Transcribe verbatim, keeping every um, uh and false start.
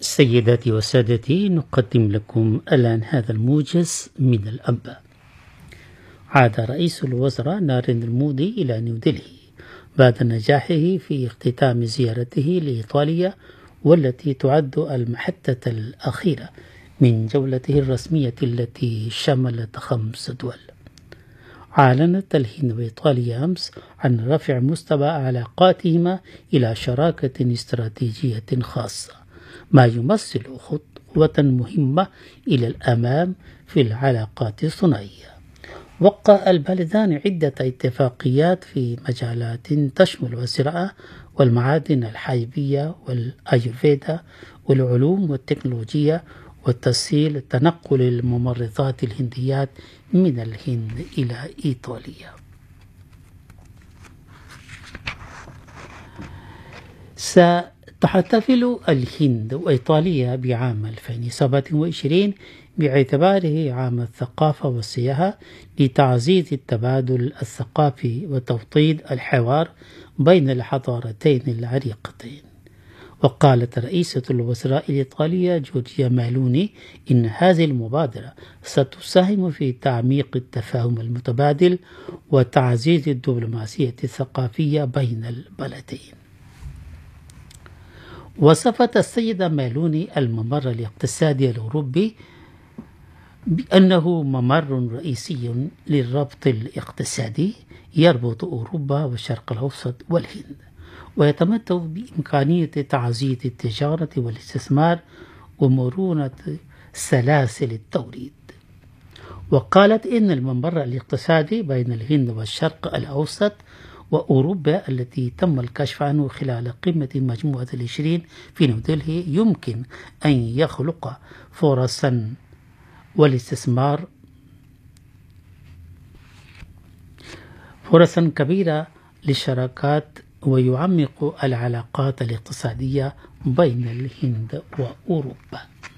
سيداتي وسادتي، نقدم لكم الآن هذا الموجز من الأنباء. عاد رئيس الوزراء ناريندرا مودي إلى نيودلهي بعد نجاحه في اختتام زيارته لإيطاليا، والتي تعد المحطة الأخيرة من جولته الرسمية التي شملت خمس دول. أعلنت الهند وإيطاليا أمس عن رفع مستوى علاقاتهما إلى شراكة استراتيجية خاصة، ما يمثل خطوة مهمة إلى الأمام في العلاقات الثنائية. وقع البلدان عدة اتفاقيات في مجالات تشمل الزراعة والمعادن الحيوية والأيurveda والعلوم والتكنولوجيا وتسهيل تنقل الممرضات الهنديات من الهند إلى إيطاليا. ستحتفل الهند وإيطاليا بعام ألفين وسبعة وعشرين باعتباره عام الثقافة والسياحة لتعزيز التبادل الثقافي وتوطيد الحوار بين الحضارتين العريقتين. وقالت رئيسة الوزراء الإيطالية جورجيا ميلوني إن هذه المبادرة ستساهم في تعميق التفاهم المتبادل وتعزيز الدبلوماسية الثقافية بين البلدين. وصفت السيدة ميلوني الممر الاقتصادي الأوروبي بأنه ممر رئيسي للربط الاقتصادي يربط أوروبا والشرق الأوسط والهند، ويتمتع بإمكانية تعزيز التجارة والاستثمار ومرونة سلاسل التوريد. وقالت إن الممر الاقتصادي بين الهند والشرق الأوسط وأوروبا التي تم الكشف عنه خلال قمة مجموعة العشرين في نيودلهي يمكن أن يخلق فرصا والاستثمار فرصا كبيرة للشراكات ويعمق العلاقات الاقتصادية بين الهند وأوروبا.